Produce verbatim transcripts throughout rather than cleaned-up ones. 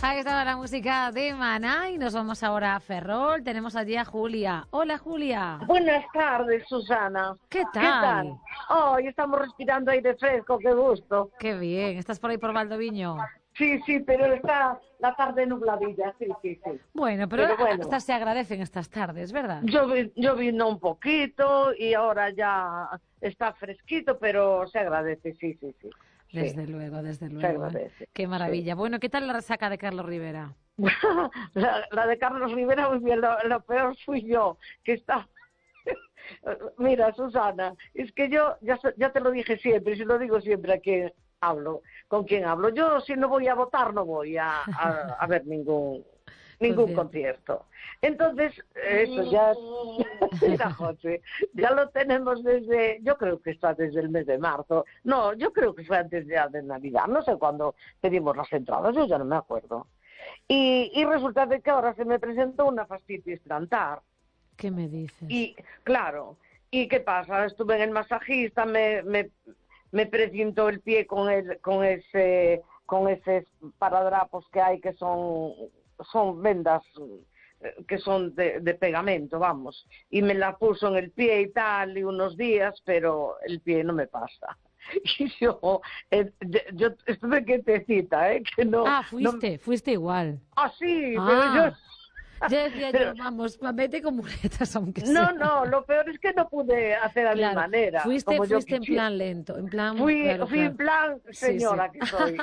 Ahí estaba la música de Maná y nos vamos ahora a Ferrol. Tenemos allí a Julia. Hola, Julia. Buenas tardes, Susana. ¿Qué tal? ¿Qué tal? Hoy estamos respirando aire fresco, qué gusto. Qué bien. ¿Estás por ahí por Valdoviño? Sí, sí, pero está la tarde nubladilla, sí, sí, sí. Bueno, pero, Pero bueno. hasta se agradecen estas tardes, ¿verdad? Yo, vi- yo vino un poquito y ahora ya está fresquito, pero se agradece, sí, sí, sí. Sí, Desde luego, desde se luego. ¿eh? agradece. Qué maravilla. Bueno, ¿qué tal la resaca de Carlos Rivera? la, la de Carlos Rivera, muy bien, lo, lo peor fui yo, que está... Mira, Susana, es que yo ya, se- ya te lo dije siempre, y si lo digo siempre a quien hablo, con quien hablo. Yo si no voy a votar no voy a, a, a ver ningún ningún concierto. Entonces, eso ya, mira, José, ya lo tenemos desde, yo creo que está desde el mes de marzo. No, yo creo que fue antes ya de Navidad, no sé cuándo pedimos las entradas, yo ya no me acuerdo. Y, y resulta de que ahora se me presentó una fascitis plantar. ¿Qué me dices? Y, claro, ¿y qué pasa? Estuve en el masajista, me, me, me precintó el pie con, el, con ese con esos paradrapos que hay que son, son vendas eh, que son de, de pegamento, vamos. Y me la puso en el pie y tal, y unos días, pero el pie no me pasa. Y yo, eh, yo estuve quietecita, ¿eh? Que no, Ah, no... fuiste, fuiste igual. Ah, sí, Ah. pero yo... Yo decía Pero, yo, vamos, vete con muletas aunque no, sea. no, lo peor es que no pude hacer a Claro, mi manera, fuiste, como yo fuiste en quisiera. plan lento, en plan, Fui, claro, fui en claro. plan Sí, señora sí. que soy.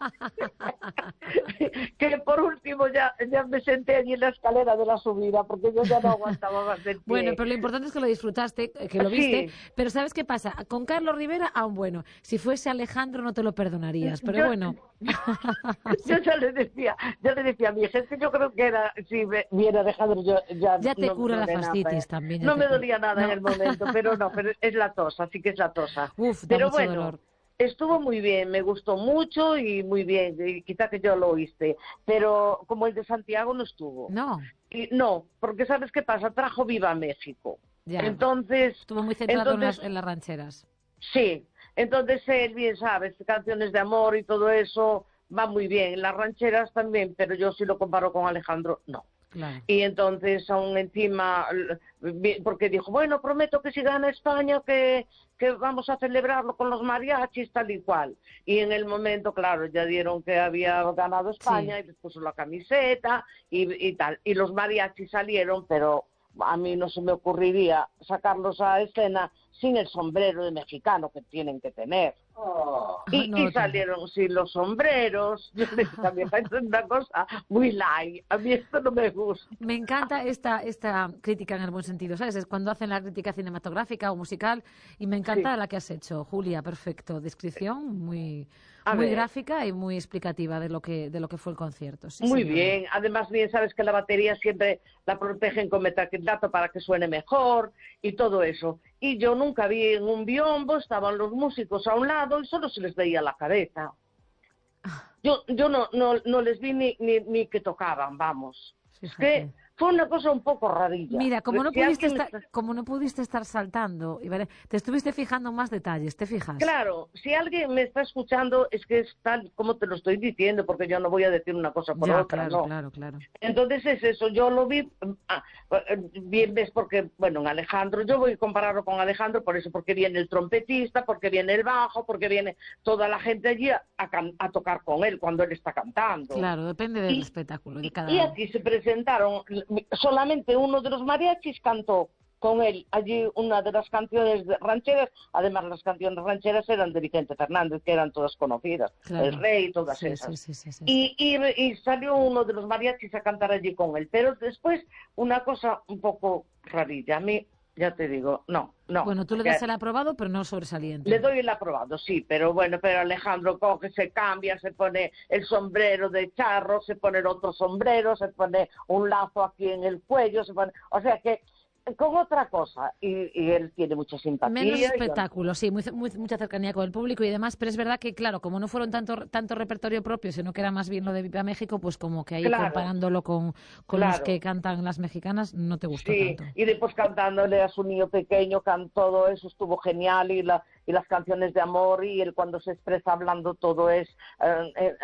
Que por último ya, ya me senté allí en la escalera de la subida, porque yo ya no aguantaba más del pie. Bueno, pero lo importante es que lo disfrutaste, que lo viste, Sí. pero ¿sabes qué pasa? Con Carlos Rivera, aún bueno, si fuese Alejandro no te lo perdonarías, pero Yo- bueno. Yo ya le decía, ya le decía a mi hija, es que yo creo que era, si me hubiera dejado yo ya, Ya te no me cura la duele nada, fascitis ¿eh? también. Ya No te me cura. dolía nada No. en el momento, pero no, pero es la tos, así que es la tosa. Uf, da Pero mucho bueno, dolor. estuvo muy bien, me gustó mucho y muy bien, y quizá que yo lo oíste, pero como el de Santiago no estuvo. No, Y no, porque ¿sabes qué pasa? Trajo Viva México. ya. Entonces, Estuvo muy centrado en entonces las, en las rancheras. sí, entonces él bien sabes, canciones de amor y todo eso va muy bien. Las rancheras también, pero yo si lo comparo con Alejandro, no. Claro. Y entonces aún encima, porque dijo, bueno, prometo que si gana España que, que vamos a celebrarlo con los mariachis tal y cual. Y en el momento, claro, ya dieron que había ganado España, Sí. y les puso la camiseta y, y tal. Y los mariachis salieron, pero a mí no se me ocurriría sacarlos a escena sin el sombrero de mexicano que tienen que tener. Oh. Y, No, y no. salieron sin los sombreros. Yo le dije a mi hija, esto es una cosa muy light, a mí esto no me gusta. Me encanta esta, esta crítica en el buen sentido, ¿sabes? Es cuando hacen la crítica cinematográfica o musical y me encanta Sí. la que has hecho, Julia, perfecto. Descripción muy, A muy ver. gráfica y muy explicativa de lo que, de lo que fue el concierto. Sí, Muy señora. bien, además bien sabes que la batería siempre la protegen con metacrilato para que suene mejor y todo eso. Y yo nunca vi en un biombo, estaban los músicos a un lado y solo se les veía la cabeza. Yo, yo no, no, no les vi ni, ni, ni que tocaban, vamos. Fíjate. Es que fue una cosa un poco rarilla. Mira, como no, Si pudiste alguien estar, está- como no pudiste estar saltando, y vale, te estuviste fijando en más detalles, ¿te fijas? Claro, si alguien me está escuchando es que es tal como te lo estoy diciendo, porque yo no voy a decir una cosa por Ya, otra, claro, no. claro, claro. Entonces es eso, yo lo vi, ah, bien ves porque, bueno, en Alejandro, yo voy a compararlo con Alejandro por eso, porque viene el trompetista, porque viene el bajo, porque viene toda la gente allí a, a, can- a tocar con él cuando él está cantando. Claro, depende del Y, espectáculo, de y cada... aquí se presentaron, solamente uno de los mariachis cantó con él allí una de las canciones de rancheras, además las canciones rancheras eran de Vicente Fernández, que eran todas conocidas, Claro. El Rey, todas Sí, esas. sí, sí, sí, sí, Y, y, y salió uno de los mariachis a cantar allí con él, pero después una cosa un poco rarilla, a mí, ya te digo, no, no. Bueno, tú le que- das el aprobado, pero no sobresaliente. le doy el aprobado, sí, pero bueno, pero Alejandro coge, se cambia, se pone el sombrero de charro, se pone el otro sombrero, se pone un lazo aquí en el cuello, se pone, o sea que con otra cosa, y, y él tiene mucha simpatía. Menos y yo- espectáculo, sí, muy, muy- mucha cercanía con el público y demás, pero es verdad que, claro, como no fueron tanto, tanto repertorio propio, sino que era más bien lo de Viva México, pues como que ahí Claro. comparándolo con, con los Claro. que cantan las mexicanas, no te gustó Sí, tanto. y después cantándole a su niño pequeño, can, todo eso estuvo genial, y, la, y las canciones de amor, y él cuando se expresa hablando todo es... eh, eh,